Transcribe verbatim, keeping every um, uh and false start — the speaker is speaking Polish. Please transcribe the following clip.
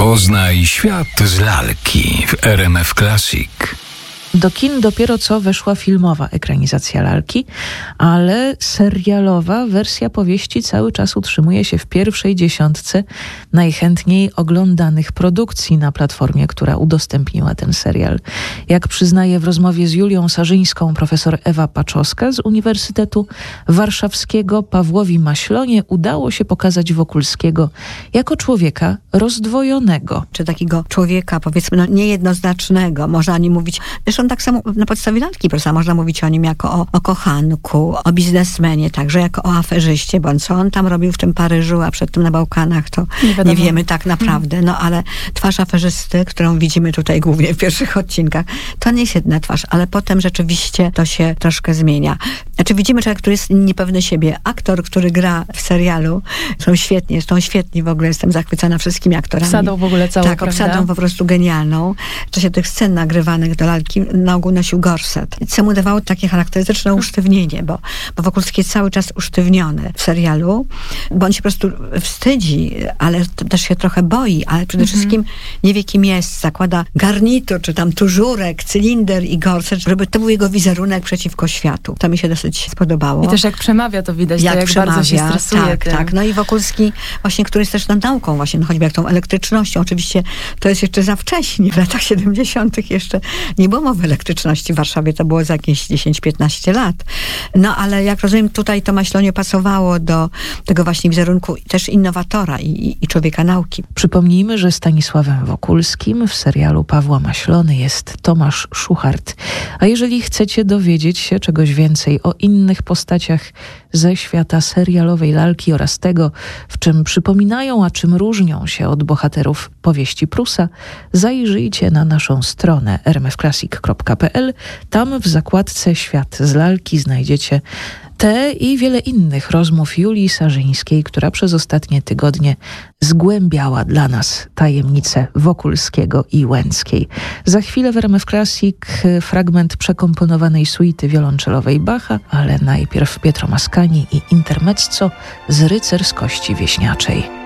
Poznaj świat z lalki w R M F Classic. Do kin dopiero co weszła filmowa ekranizacja lalki, ale serialowa wersja powieści cały czas utrzymuje się w pierwszej dziesiątce najchętniej oglądanych produkcji na platformie, która udostępniła ten serial. Jak przyznaje w rozmowie z Julią Sarzyńską profesor Ewa Paczowska z Uniwersytetu Warszawskiego, Pawłowi Maślonie udało się pokazać Wokulskiego jako człowieka rozdwojonego. Czy takiego człowieka, powiedzmy, no, niejednoznacznego. Można o nim mówić, zresztą tak samo na podstawie lalki, prosta, można mówić o nim jako o, o kochanku, o biznesmenie, także jako o aferzyście, bo co on tam robił w tym Paryżu, a przed tym na Bałkanach, to nie, nie wiemy tak naprawdę. No ale twarz aferzysty, którą widzimy tutaj głównie w pierwszych odcinkach, to nie jest jedna twarz, ale potem rzeczywiście to się troszkę zmienia. Znaczy widzimy człowieka, który jest niepewny siebie. Aktor, który gra w serialu, są świetnie, są świetni w ogóle, jestem zachwycona wszystkimi aktorami. Obsadą w ogóle całą, Tak, obsadą prawda? po prostu genialną. W czasie tych scen nagrywanych do lalki na ogół nosił gorset, co mu dawało takie charakterystyczne usztywnienie, bo, bo Wokulski jest cały czas usztywniony w serialu, bo on się po prostu wstydzi, ale też się trochę boi, ale przede mm-hmm. wszystkim nie wie, kim jest. Zakłada garnitur, czy tam tużurek, cylinder i gorset, żeby to był jego wizerunek przeciwko światu. To mi się dosyć spodobało. I też jak przemawia, to widać, jak, to jak przemawia, bardzo się stresuje. Tak, tym. tak. No i Wokulski właśnie, który jest też nad nauką właśnie, no choćby jak tą elektrycznością. Oczywiście to jest jeszcze za wcześnie. W latach siedemdziesiątych jeszcze nie było mowy elektryczności w Warszawie, to było za jakieś dziesięć piętnaście lat. No ale jak rozumiem, tutaj to Maślonie pasowało do tego właśnie wizerunku też innowatora i, i, i człowieka nauki. Przypomnijmy, że Stanisławem Wokulskim w serialu Pawła Maślony jest Tomasz Szuchart. A jeżeli chcecie dowiedzieć się czegoś więcej o innych postaciach ze świata serialowej lalki oraz tego, w czym przypominają, a czym różnią się od bohaterów powieści Prusa, zajrzyjcie na naszą stronę r m f classic kropka p l. Tam w zakładce Świat z lalki znajdziecie te i wiele innych rozmów Julii Sarzyńskiej, która przez ostatnie tygodnie zgłębiała dla nas tajemnice Wokulskiego i Łęckiej. Za chwilę w R M F Classic fragment przekomponowanej suity wiolonczelowej Bacha, ale najpierw Pietro Mascagni i intermezzo z rycerskości wieśniaczej.